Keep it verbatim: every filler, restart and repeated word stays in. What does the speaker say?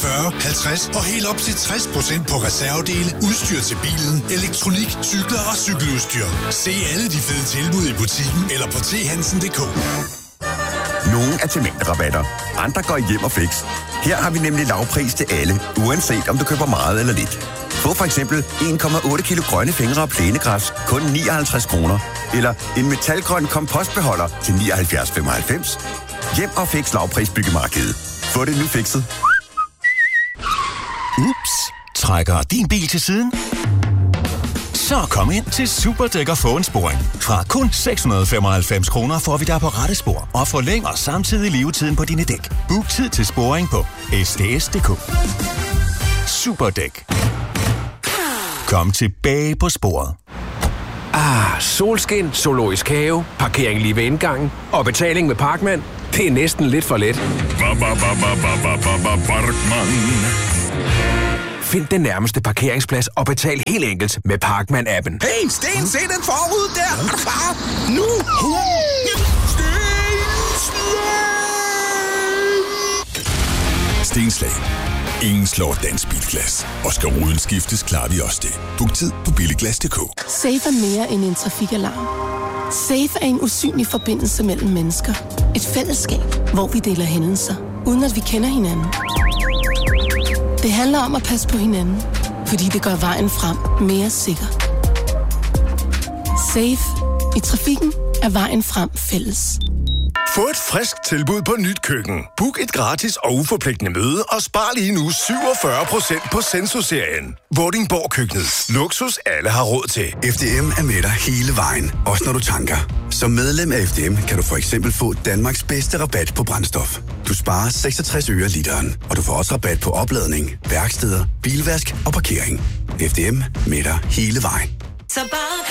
fyrre, halvtreds og helt op til tres procent på reservedele, udstyr til bilen, elektronik, cykler og cykeludstyr. Se alle de fede tilbud i butikken eller på t hansen punktum d k. Nogle er til mængderabatter, andre går i hjem og fix. Her har vi nemlig lavpris til alle, uanset om du køber meget eller lidt. Få for eksempel en komma otte kilo grønne fingre og plænegræs, kun nioghalvtreds kroner. Eller en metalgrøn kompostbeholder til nioghalvfjerds komma femoghalvfems. Hjem og fix lavpris byggemarkedet. Få det nu fikset. Ups, trækker din bil til siden? Så kom ind til Superdæk og få en sporing. Fra kun seks hundrede og femoghalvfems kroner får vi dig på rette spor og forlænger samtidig levetiden på dine dæk. Book tid til sporing på s d s punktum d k. Superdæk. Kom tilbage på sporet. Ah, solskin, zoologisk have, parkering lige ved indgangen og betaling med Parkman. Det er næsten lidt for let. Find den nærmeste parkeringsplads og betal helt enkelt med Parkman-appen. Hey, Sten, se den forud der! Er du klar? Nu! Stenslag. Ingen slår dansk bilglas. Og skal ruden skiftes, klarer vi også det. Book tid på billiglas punktum d k. Safe er mere end en trafikalarm. Safe er en usynlig forbindelse mellem mennesker. Et fællesskab, hvor vi deler hændelser, uden at vi kender hinanden. Det handler om at passe på hinanden, fordi det gør vejen frem mere sikker. Safe. I trafikken er vejen frem fælles. Få et frisk tilbud på nyt køkken. Book et gratis og uforpligtende møde og spar lige nu syvogfyrre procent på Senso-serien. Vordingborg Køkkenet. Luksus alle har råd til. F D M er med dig hele vejen, også når du tanker. Som medlem af F D M kan du for eksempel få Danmarks bedste rabat på brændstof. Du sparer seksogtres øre literen, og du får også rabat på opladning, værksteder, bilvask og parkering. F D M med dig hele vejen. Så bare